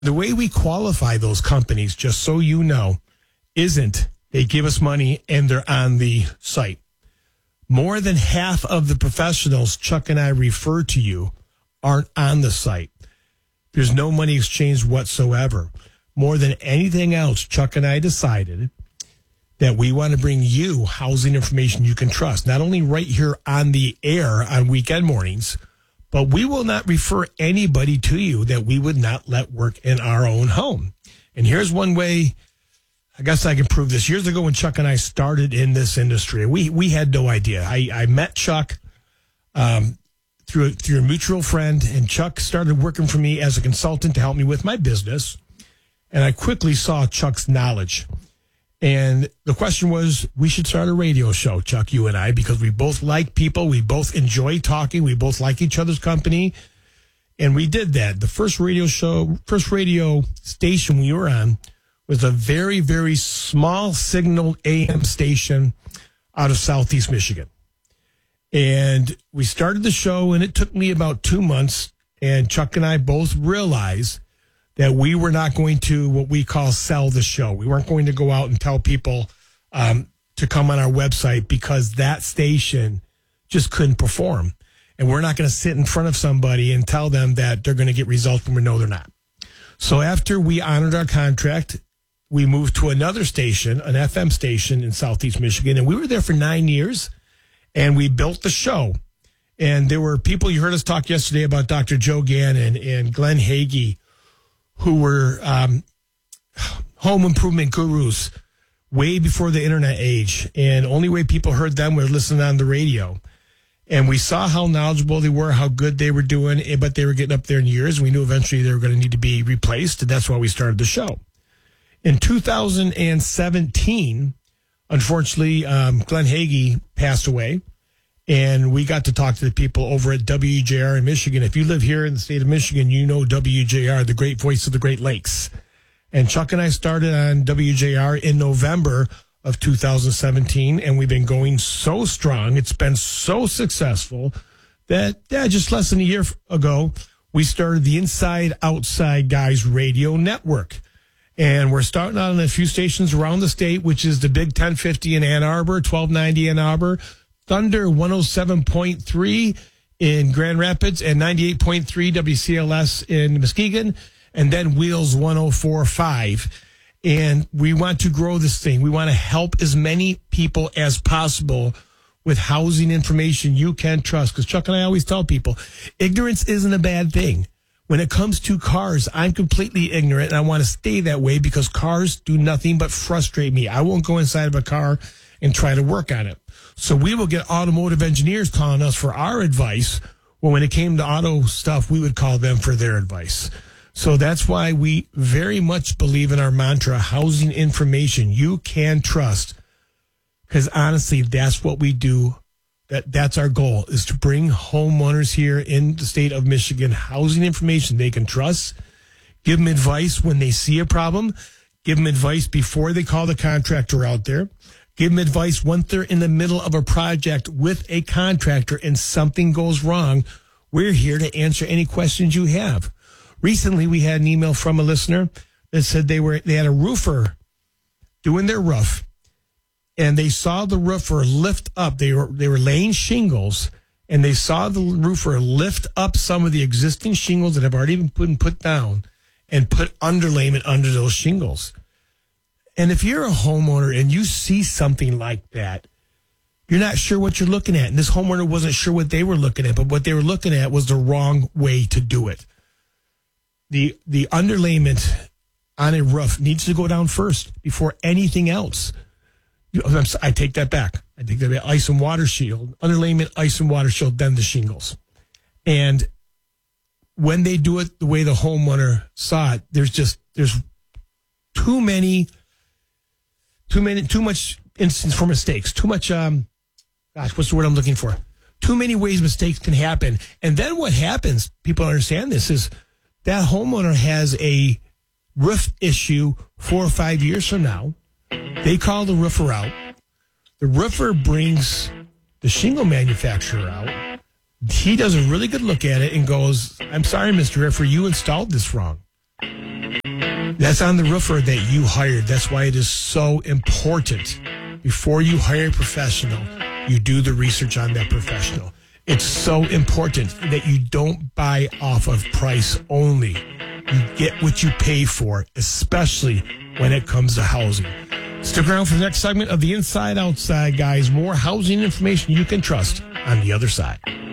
The way we qualify those companies, just so you know, isn't they give us money and they're on the site. More than half of the professionals Chuck and I refer to you aren't on the site. There's no money exchange whatsoever. More than anything else, Chuck and I decided that we want to bring you housing information you can trust, not only right here on the air on weekend mornings, but we will not refer anybody to you that we would not let work in our own home. And here's one way, I guess I can prove this. Years ago when Chuck and I started in this industry, we had no idea. I met Chuck through a mutual friend, and Chuck started working for me as a consultant to help me with my business. And I quickly saw Chuck's knowledge. And the question was, we should start a radio show, Chuck, you and I, because we both like people. We both enjoy talking. We both like each other's company. And we did that. The first radio station we were on was a very, very small signal AM station out of Southeast Michigan. And we started the show, and it took me about 2 months. And Chuck and I both realized that we were not going to what we call sell the show. We weren't going to go out and tell people to come on our website because that station just couldn't perform. And we're not going to sit in front of somebody and tell them that they're going to get results when we know they're not. So after we honored our contract, we moved to another station, an FM station in Southeast Michigan, and we were there for 9 years, and we built the show. And there were people, you heard us talk yesterday about Dr. Joe Gannon and Glenn Hagee, who were home improvement gurus way before the internet age. And only way people heard them was listening on the radio. And we saw how knowledgeable they were, how good they were doing, but they were getting up there in years. We knew eventually they were going to need to be replaced, and that's why we started the show. In 2017, unfortunately, Glenn Hagee passed away. And we got to talk to the people over at WJR in Michigan. If you live here in the state of Michigan, you know WJR, the great voice of the Great Lakes. And Chuck and I started on WJR in November of 2017, and we've been going so strong. It's been so successful that just less than a year ago, we started the Inside Outside Guys Radio Network. And we're starting out on a few stations around the state, which is the Big 1050 in Ann Arbor, 1290 Ann Arbor, Thunder 107.3 in Grand Rapids, and 98.3 WCLS in Muskegon, and then Wheels 104.5. And we want to grow this thing. We want to help as many people as possible with housing information you can trust. Because Chuck and I always tell people, ignorance isn't a bad thing. When it comes to cars, I'm completely ignorant, and I want to stay that way because cars do nothing but frustrate me. I won't go inside of a car and try to work on it. So we will get automotive engineers calling us for our advice. Well, when it came to auto stuff, we would call them for their advice. So that's why we very much believe in our mantra, housing information you can trust. Because honestly, that's what we do. That's our goal, is to bring homeowners here in the state of Michigan housing information they can trust, give them advice when they see a problem, give them advice before they call the contractor out there, give them advice once they're in the middle of a project with a contractor and something goes wrong. We're here to answer any questions you have. Recently, we had an email from a listener that said they had a roofer doing their roof, and they saw the roofer lift up. They were laying shingles, and they saw the roofer lift up some of the existing shingles that have already been put down and put underlayment under those shingles. And if you're a homeowner and you see something like that, you're not sure what you're looking at. And this homeowner wasn't sure what they were looking at, but what they were looking at was the wrong way to do it. The underlayment on a roof needs to go down first before anything else. I take that back. Ice and water shield, underlayment, ice and water shield, then the shingles. And when they do it the way the homeowner saw it, there's too much instance for mistakes. Too much, what's the word I'm looking for? Too many ways mistakes can happen. And then what happens, people understand this, is that homeowner has a roof issue 4 or 5 years from now. They call the roofer out. The roofer brings the shingle manufacturer out. He does a really good look at it and goes, I'm sorry, Mr. Roofer, you installed this wrong. That's on the roofer that you hired. That's why it is so important. Before you hire a professional, you do the research on that professional. It's so important that you don't buy off of price only. You get what you pay for, especially when it comes to housing. Stick around for the next segment of the Inside Outside, guys. More housing information you can trust on the other side.